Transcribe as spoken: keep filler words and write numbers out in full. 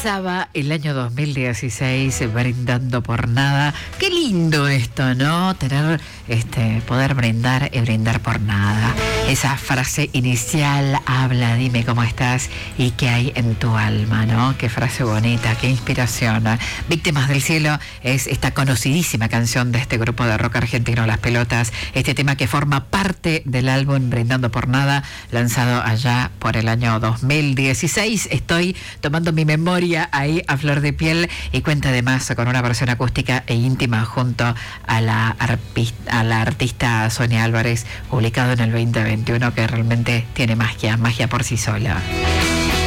lanzaba el año dos mil dieciséis brindando por nada. Qué lindo esto, ¿no? Tener, este, poder brindar y brindar por nada. Esa frase inicial habla, dime cómo estás y qué hay en tu alma, ¿no? Qué frase bonita, qué inspiración. Víctimas del Cielo es esta conocidísima canción de este grupo de rock argentino Las Pelotas, este tema que forma parte del álbum Brindando por Nada, lanzado allá por el año dos mil dieciséis. Estoy tomando mi memoria ahí a flor de piel y cuenta además con una versión acústica e íntima junto a la, arpista, a la artista Sonia Álvarez, publicado en el veinte veintiuno, que realmente tiene magia, magia por sí sola.